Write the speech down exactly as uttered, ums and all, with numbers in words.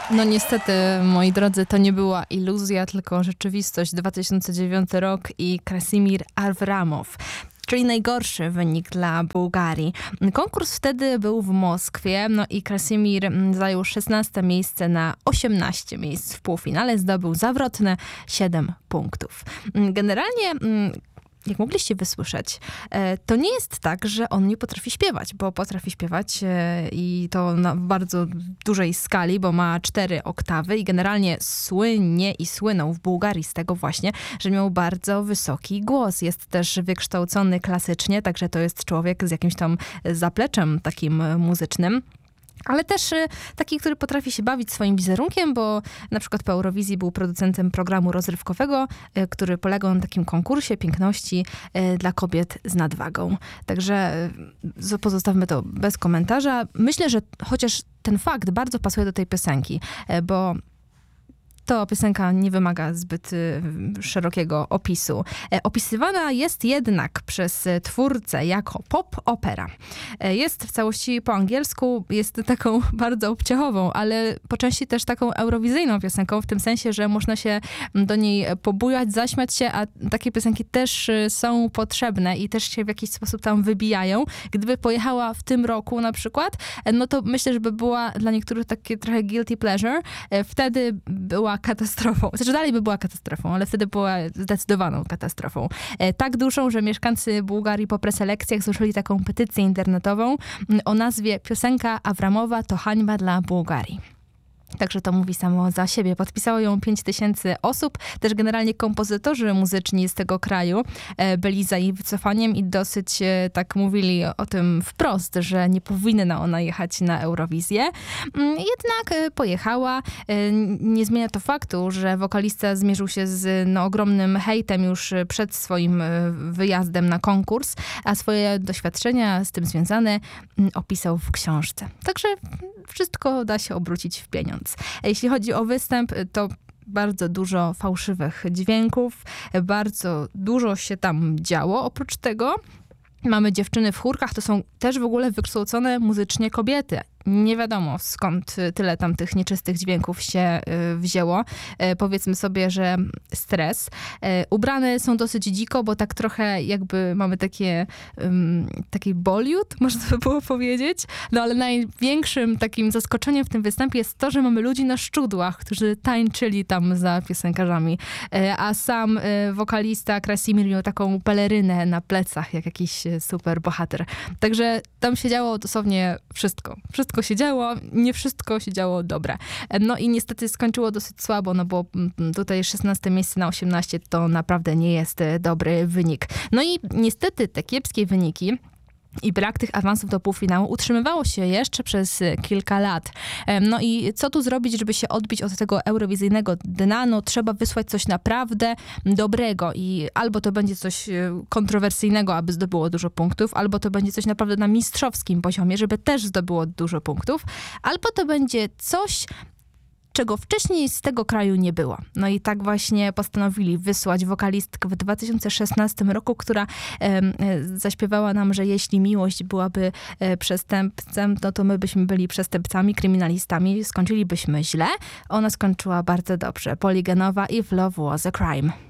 No niestety, moi drodzy, to nie była iluzja, tylko rzeczywistość. dwa tysiące dziewiąty rok i Krasimir Avramow. Czyli najgorszy wynik dla Bułgarii. Konkurs wtedy był w Moskwie, no i Krasimir zajął szesnaste miejsce na osiemnaście miejsc w półfinale. Zdobył zawrotne siedem punktów. Generalnie, jak mogliście wysłyszeć, to nie jest tak, że on nie potrafi śpiewać, bo potrafi śpiewać i to na bardzo dużej skali, bo ma cztery oktawy i generalnie słynie i słynął w Bułgarii z tego właśnie, że miał bardzo wysoki głos. Jest też wykształcony klasycznie, także to jest człowiek z jakimś tam zapleczem takim muzycznym. Ale też taki, który potrafi się bawić swoim wizerunkiem, bo na przykład po Eurowizji był producentem programu rozrywkowego, który polegał na takim konkursie piękności dla kobiet z nadwagą. Także pozostawmy to bez komentarza. Myślę, że chociaż ten fakt bardzo pasuje do tej piosenki, bo to piosenka nie wymaga zbyt y, szerokiego opisu. E, opisywana jest jednak przez twórcę jako pop-opera. E, jest w całości po angielsku, jest taką bardzo obciachową, ale po części też taką eurowizyjną piosenką, w tym sensie, że można się do niej pobujać, zaśmiać się, a takie piosenki też są potrzebne i też się w jakiś sposób tam wybijają. Gdyby pojechała w tym roku na przykład, no to myślę, że by była dla niektórych takie trochę guilty pleasure. E, wtedy była katastrofą. Znaczy dalej by była katastrofą, ale wtedy była zdecydowaną katastrofą. E, tak dużą, że mieszkańcy Bułgarii po preselekcjach złożyli taką petycję internetową o nazwie Piosenka Avramowa to hańba dla Bułgarii. Także to mówi samo za siebie. Podpisało ją pięć tysięcy osób. Też generalnie kompozytorzy muzyczni z tego kraju byli za jej wycofaniem i dosyć tak mówili o tym wprost, że nie powinna ona jechać na Eurowizję. Jednak pojechała. Nie zmienia to faktu, że wokalista zmierzył się z no, ogromnym hejtem już przed swoim wyjazdem na konkurs, a swoje doświadczenia z tym związane opisał w książce. Także wszystko da się obrócić w pieniądz. Jeśli chodzi o występ, to bardzo dużo fałszywych dźwięków, bardzo dużo się tam działo. Oprócz tego mamy dziewczyny w chórkach, to są też w ogóle wykształcone muzycznie kobiety. Nie wiadomo, skąd tyle tam tych nieczystych dźwięków się wzięło. Powiedzmy sobie, że stres. Ubrane są dosyć dziko, bo tak trochę jakby mamy takie um, taki Bollywood, można by było powiedzieć. No ale największym takim zaskoczeniem w tym występie jest to, że mamy ludzi na szczudłach, którzy tańczyli tam za piosenkarzami. A sam wokalista Krasimir miał taką pelerynę na plecach, jak jakiś super bohater. Także tam się działo dosłownie wszystko. Wszystko się działo, nie wszystko się działo dobre. No i niestety skończyło dosyć słabo, no bo tutaj szesnaste miejsce na osiemnaście to naprawdę nie jest dobry wynik. No i niestety te kiepskie wyniki i brak tych awansów do półfinału utrzymywało się jeszcze przez kilka lat. No i co tu zrobić, żeby się odbić od tego eurowizyjnego dna? No trzeba wysłać coś naprawdę dobrego i albo to będzie coś kontrowersyjnego, aby zdobyło dużo punktów, albo to będzie coś naprawdę na mistrzowskim poziomie, żeby też zdobyło dużo punktów, albo to będzie coś, czego wcześniej z tego kraju nie było. No i tak właśnie postanowili wysłać wokalistkę w dwa tysiące szesnastym roku, która e, zaśpiewała nam, że jeśli miłość byłaby e, przestępcem, no to my byśmy byli przestępcami, kryminalistami, skończylibyśmy źle. Ona skończyła bardzo dobrze. Polygenowa If Love Was a Crime.